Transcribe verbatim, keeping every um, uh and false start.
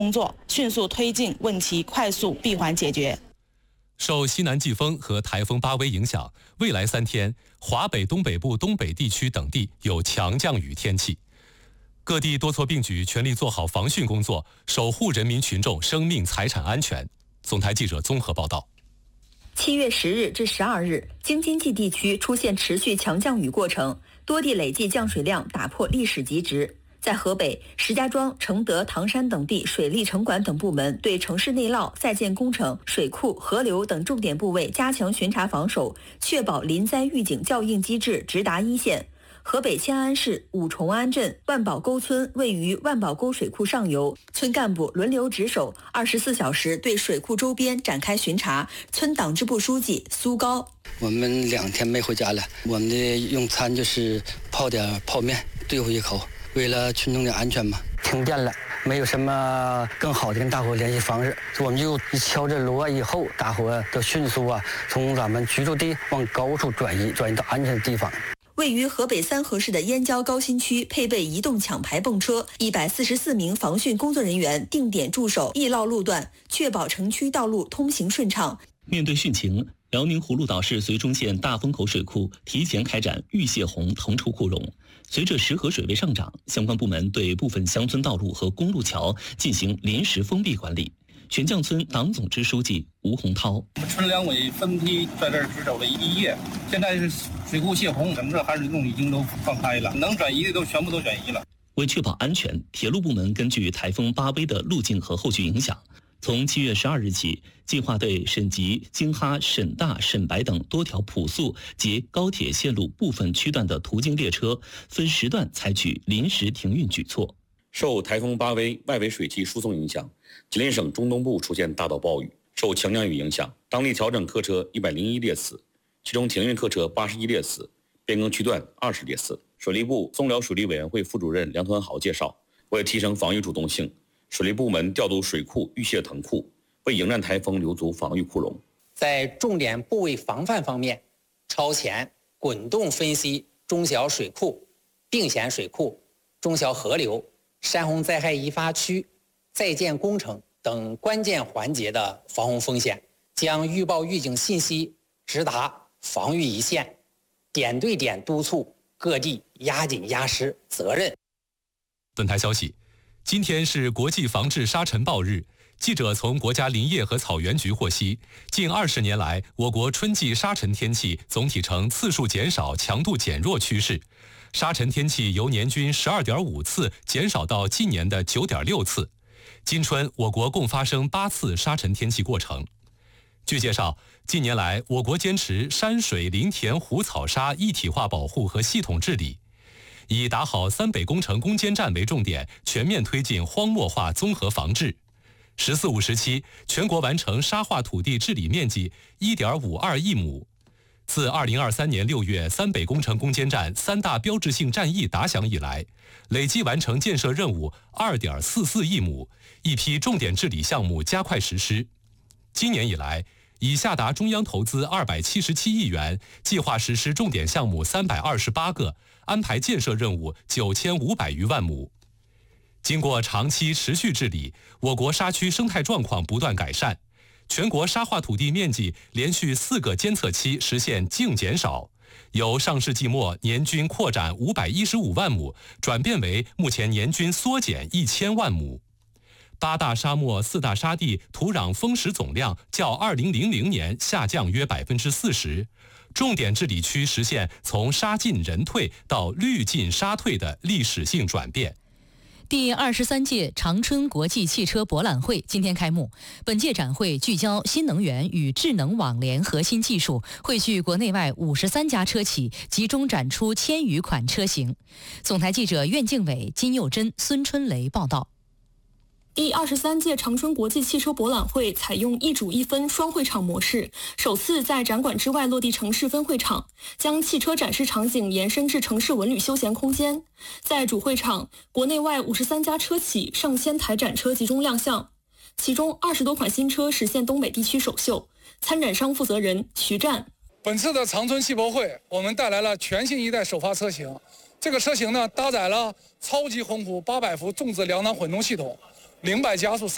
工作，迅速推进问题快速闭环解决。 受西南季风和台风巴威影响，未来三天，华北东北部、东北地区等地有强降雨天气。各地多措并举，全力做好防汛工作，守护人民群众生命财产安全。总台记者综合报道。 七月十日至十二日，京津冀地区出现持续强降雨过程，多地累计降水量打破历史极值。在河北，石家庄、承德、唐山等地水利城管等部门对城市内涝、在建工程、水库、河流等重点部位加强巡查防守，确保临灾预警校应机制直达一线。河北迁安市五重安镇万宝沟村位于万宝沟水库上游，村干部轮流值守，二十四小时对水库周边展开巡查。村党支部书记苏高： 我们两天没回家了，我们的用餐就是泡点泡面对付一口，为了群众的安全嘛。停电了，没有什么更好的跟大伙联系方式，我们就敲着锣以后，大伙都迅速啊从咱们居住地往高处转移，转移到安全的地方。 位于河北三河市的燕郊高新区配备移动抢排泵车，一百四十四名防汛工作人员定点驻守易涝路段，确保城区道路通行顺畅。 面对汛情，辽宁葫芦岛市绥中县大风口水库提前开展玉泄洪腾出库容。随着石河水位上涨，相关部门对部分乡村道路和公路桥进行临时封闭管理。悬降村党总支书记吴洪涛： 我们村两委分批在这儿值守了一夜，现在是水库泄洪，整个含水洞已经都放开了，能转移的都全部都转移了。 为确保安全，铁路部门根据台风巴威的路径和后续影响，从七月十二日起，计划对省级、京哈、沈大、沈白等多条普速及高铁线路部分区段的途经列车，分时段采取临时停运举措。 受台风巴威外围水汽输送影响，吉林省中东部出现大到暴雨。受强降雨影响，当地调整客车一百零一列次，其中停运客车八十一列次，变更区段二十列次。水利部松辽水利委员会副主任梁团豪介绍，为提升防御主动性，水利部门调度水库预泄腾库，为迎战台风留足防御库容。 在重点部位防范方面，超前滚动分析中小水库、并险水库、中小河流、山洪灾害易发区、在建工程等关键环节的防洪风险，将预报预警信息直达防御一线，点对点督促各地压紧压实责任。 本台消息，今天是国际防治沙尘暴日。记者从国家林业和草原局获悉，近二十年来，我国春季沙尘天气总体呈次数减少、强度减弱趋势。沙尘天气由年均十二点五次减少到近年的九点六次。今春，我国共发生八次沙尘天气过程。据介绍，近年来，我国坚持山水林田湖草沙一体化保护和系统治理，以打好三北工程攻坚战为重点，全面推进荒漠化综合防治。十四五时期，全国完成沙化土地治理面积一点五二亿亩。自二零二三年六月三北工程攻坚战三大标志性战役打响以来，累计完成建设任务二点四四亿亩，一批重点治理项目加快实施。今年以来，已下达中央投资二百七十七亿元，计划实施重点项目三百二十八个，安排建设任务九千五百余万亩。经过长期持续治理，我国沙区生态状况不断改善，全国沙化土地面积连续四个监测期实现净减少，由上世纪末年均扩展五百一十五万亩，转变为目前年均缩减一千万亩。八大沙漠、四大沙地土壤丰实总量较二零零零年下降约百分之四十，重点治理区实现从沙进人退到绿进沙退的历史性转变。 第二十三届长春国际汽车博览会今天开幕。本届展会聚焦新能源与智能网联核心技术，汇聚国内外五十三家车企，集中展出千余款车型。总台记者苑敬伟、金佑珍、孙春雷报道。 第二十三届长春国际汽车博览会采用一主一分双会场模式，首次在展馆之外落地城市分会场，将汽车展示场景延伸至城市文旅休闲空间。在主会场，国内外五十三家车企上千台展车集中亮相，其中二十多款新车实现东北地区首秀。参展商负责人徐战： 本次的长春汽博会，我们带来了全新一代首发车型。这个车型呢，搭载了超级宏虎八百伏重质两档混动系统，零百加速